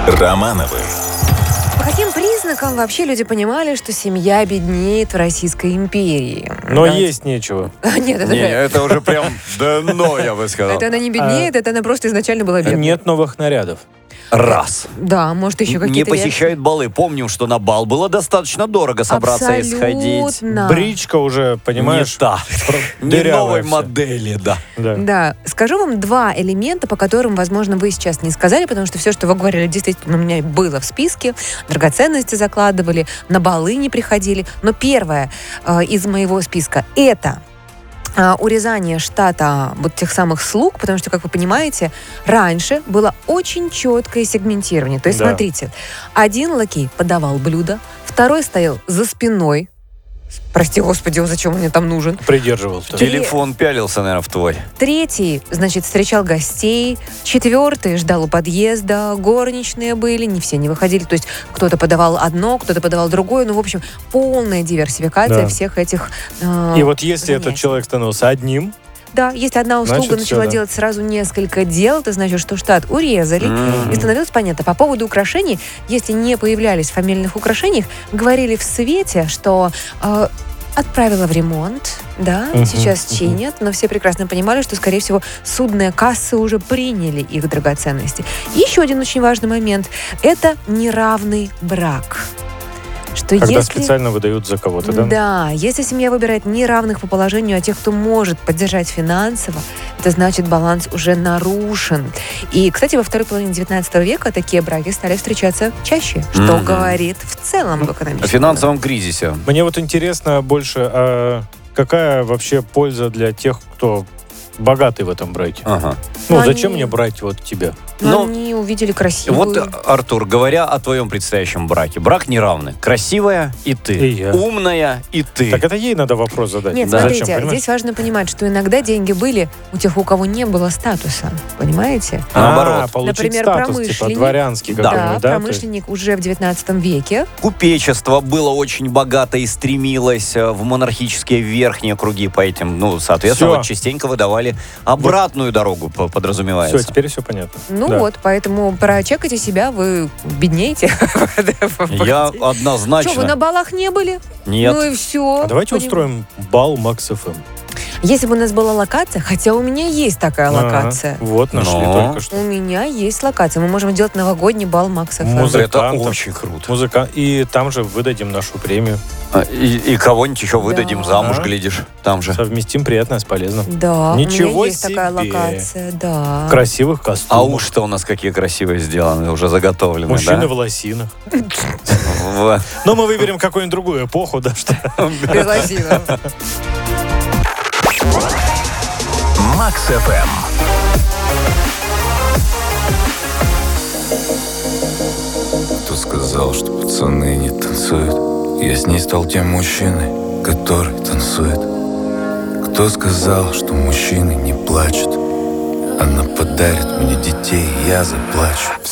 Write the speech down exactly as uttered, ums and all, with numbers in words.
Романовы. По каким признакам вообще люди понимали, что семья беднеет в Российской империи? Но Давайте. есть нечего. Нет, это, Не, это уже прям дно, я бы сказал. это она не беднеет, это она просто изначально была бедной. Нет новых нарядов. Раз. Да, может, еще Не какие-то... посещают балы. Помним, что на бал было достаточно дорого собраться и сходить. Абсолютно. Бричка уже, понимаешь, Не та. Не дырявая новой вся. модели, да. Да. Да, скажу вам два элемента, по которым, возможно, вы сейчас не сказали, потому что все, что вы говорили, действительно у меня было в списке. Драгоценности закладывали, на балы не приходили. Но первое э, из моего списка – это э, урезание штата вот тех самых слуг, потому что, как вы понимаете, раньше было очень четкое сегментирование. То есть, Да. смотрите, один лакей подавал блюдо, второй стоял за спиной. Прости, господи, он зачем он мне там нужен? Придерживался. Три- Телефон пялился, наверное, в твой. Третий, значит, встречал гостей. Четвертый ждал у подъезда. Горничные были, не все не выходили. То есть кто-то подавал одно, кто-то подавал другое. Ну, в общем, полная диверсификация Да. всех этих э, И вот если занятий. этот человек становился одним, Да, если одна услуга Значит, начала всё, да. делать сразу несколько дел, это значит, что штат урезали. М. И становилось понятно. По поводу украшений, если не появлялись в фамильных украшениях, говорили в свете, что э, отправила в ремонт, да, Мгм, сейчас мгм. чинят, но все прекрасно понимали, что, скорее всего, судные кассы уже приняли их драгоценности. И еще один очень важный момент – это неравный брак. Что когда если... специально выдают за кого-то, да? Да, если семья выбирает не равных по положению, а тех, кто может поддержать финансово, это значит, баланс уже нарушен. И, кстати, во второй половине девятнадцатого века такие браки стали встречаться чаще, что Мгм. говорит в целом об О экономическом. финансовом кризисе. Мне вот интересно больше, а какая вообще польза для тех, кто богатый в этом браке? Ага. Ну, Они- зачем мне брать вот тебя? Но Но- они увидели красивую... Вот, Артур, говоря о твоем предстоящем браке. Брак неравный. Красивая и ты. И я. Умная и ты. Так это ей надо вопрос задать. Нет, Да. смотрите, Зачем, понимаешь? здесь важно понимать, что иногда деньги были у тех, у кого не было статуса. Понимаете? Наоборот. А, получить Например, статус, типа промышленник. дворянский Да. какой-нибудь, да? То есть- промышленник уже в девятнадцатом веке. Купечество было очень богато и стремилось э, в монархические верхние круги по этим. Ну, соответственно, Всё. вот частенько выдавали обратную дорогу, по- подразумевается. Все, теперь все понятно. Ну Да. вот, поэтому прочекайте себя, вы беднеете. Я Что, однозначно... вы на балах не были? Нет. Ну и все. А давайте устроим бал Макс эф эм. Если бы у нас была локация, хотя у меня есть такая локация. Ага, вот, нашли Но. только что. У меня есть локация. Мы можем делать новогодний бал Макс эф эм. Музыка. Это музыкантов. очень круто. Музыка. И там же выдадим нашу премию. А, И, и кого-нибудь еще выдадим Да. замуж, А? глядишь, там же. Совместим приятное с полезным. Да, Ничего у меня есть такая себе. локация, да. В красивых А костюмах. уж-то у нас какие красивые сделаны, уже заготовлены, Мужчины да? в лосинах. В- Но мы выберем какую-нибудь другую эпоху, да, что... Красиво. Макс эф эм. Кто сказал, что пацаны не танцуют? Я с ней стал тем мужчиной, который танцует. Кто сказал, что мужчины не плачут? Она подарит мне детей, и я заплачу.